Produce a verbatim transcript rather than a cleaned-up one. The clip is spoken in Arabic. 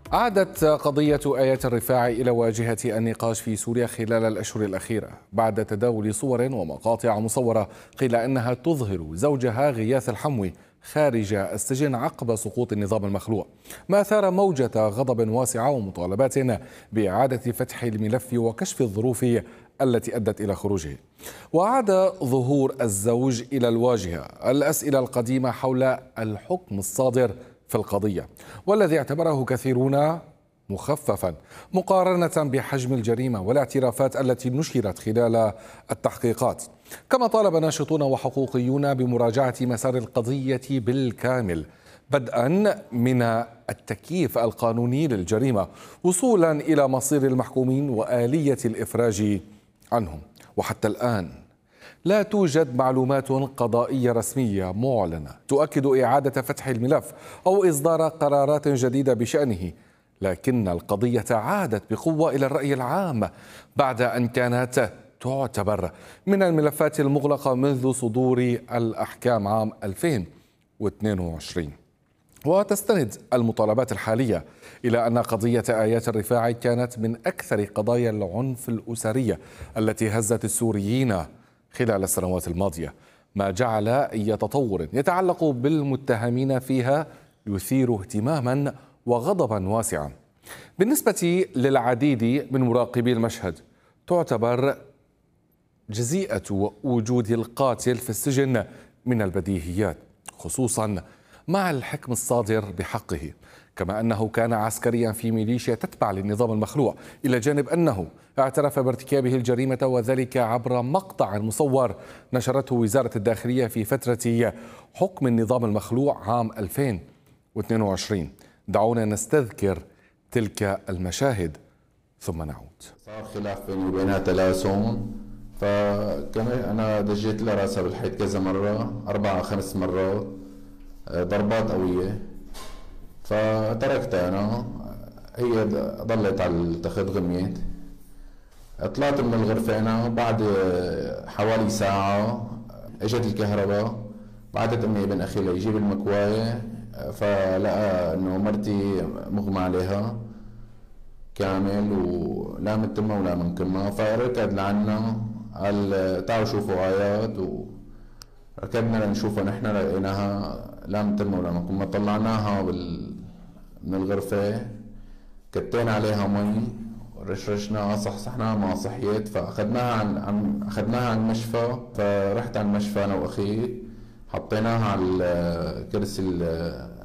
عادت قضية آيات الرفاعي إلى واجهة النقاش في سوريا خلال الأشهر الأخيرة بعد تداول صور ومقاطع مصورة قيل أنها تظهر زوجها غياث الحموي خارج السجن عقب سقوط النظام المخلوع، ما أثار موجة غضب واسعة ومطالبات بإعادة فتح الملف وكشف الظروف التي أدت إلى خروجه. وعاد ظهور الزوج إلى الواجهة الأسئلة القديمة حول الحكم الصادر في القضية، والذي اعتبره كثيرون مخففا مقارنة بحجم الجريمة والاعترافات التي نشرت خلال التحقيقات. كما طالب ناشطون وحقوقيون بمراجعة مسار القضية بالكامل، بدءا من التكييف القانوني للجريمة وصولا إلى مصير المحكومين وآلية الإفراج عنهم. وحتى الآن لا توجد معلومات قضائية رسمية معلنة تؤكد إعادة فتح الملف أو إصدار قرارات جديدة بشأنه، لكن القضية عادت بقوة إلى الرأي العام بعد أن كانت تعتبر من الملفات المغلقة منذ صدور الأحكام عام ألفين واثنين وعشرين. وتستند المطالبات الحالية إلى أن قضية آيات الرفاعي كانت من أكثر قضايا العنف الأسرية التي هزت السوريين خلال السنوات الماضية، ما جعل أي تطور يتعلق بالمتهمين فيها يثير اهتماما وغضبا واسعا. بالنسبة للعديد من مراقبي المشهد، تعتبر جزيئة وجود القاتل في السجن من البديهيات، خصوصا مع الحكم الصادر بحقه، كما أنه كان عسكريا في ميليشيا تتبع للنظام المخلوع، إلى جانب أنه اعترف بارتكابه الجريمة وذلك عبر مقطع مصور نشرته وزارة الداخلية في فترة حكم النظام المخلوع عام ألفين واثنين وعشرين. دعونا نستذكر تلك المشاهد ثم نعود. صار خلاف بيني وبينها تلاسم، فكمان أنا دجيت لها راسها بالحيط كذا مرة، أربع خمس مرات ضربات قوية، فتركتها أنا. هي ضلت على تاخذ غميت. طلعت من الغرفة أنا بعد حوالي ساعة، اجت الكهرباء، بعدت أمي ابن أخي ليجيب المكواية، فلقى إنه مرتي مغمى عليها كامل ولا من تمها ولا من كمها، فركض لعنا قال تعالوا شوفوا آيات، وركضنا لنشوفها. نحن لقيناها لا من تمها ولا من كمها. طلعناها بال... من الغرفة، كتينا عليها مي رشرشناها، صحصحناها ما صحيت، فاخذناها عن عن اخذناها عن المشفى. فرحت على المشفى انا واخي، حطيناها على الكرسي